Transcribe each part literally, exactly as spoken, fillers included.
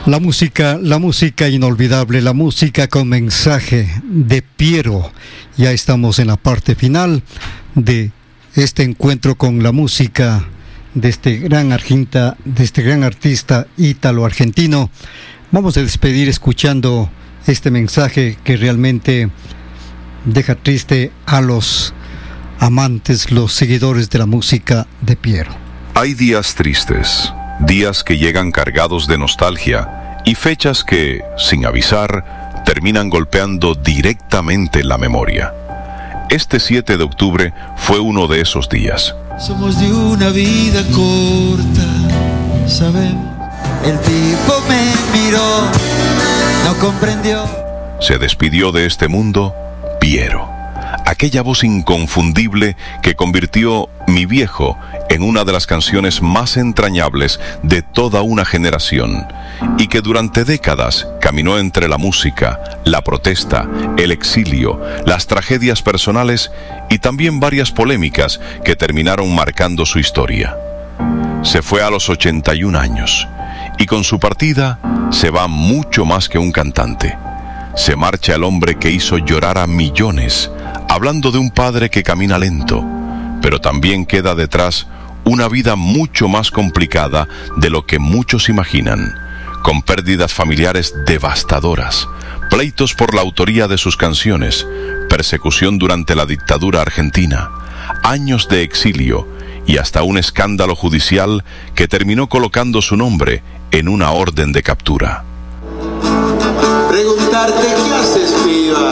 La música, la música inolvidable, la música con mensaje de Piero. Ya estamos en la parte final de este encuentro con la música de este gran argenta, de este gran artista ítalo-argentino. Vamos a despedir escuchando este mensaje que realmente deja triste a los amantes, los seguidores de la música de Piero. Hay días tristes, días que llegan cargados de nostalgia y fechas que, sin avisar, terminan golpeando directamente la memoria. Este siete de octubre fue uno de esos días. Somos de una vida corta, sabemos. El tipo me miró, no comprendió. Se despidió de este mundo Piero, aquella voz inconfundible que convirtió Mi Viejo en una de las canciones más entrañables de toda una generación y que durante décadas caminó entre la música, la protesta, el exilio, las tragedias personales y también varias polémicas que terminaron marcando su historia. Se fue a los ochenta y un años y con su partida se va mucho más que un cantante. Se marcha el hombre que hizo llorar a millones, hablando de un padre que camina lento, pero también queda detrás una vida mucho más complicada de lo que muchos imaginan, con pérdidas familiares devastadoras, pleitos por la autoría de sus canciones, persecución durante la dictadura argentina, años de exilio y hasta un escándalo judicial que terminó colocando su nombre en una orden de captura. Preguntarte qué haces, piba.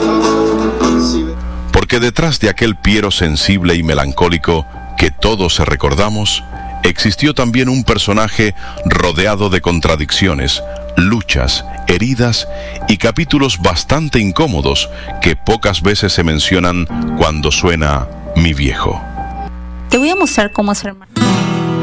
Porque detrás de aquel Piero sensible y melancólico que todos recordamos, existió también un personaje rodeado de contradicciones, luchas, heridas y capítulos bastante incómodos que pocas veces se mencionan cuando suena Mi Viejo. Te voy a mostrar cómo hacer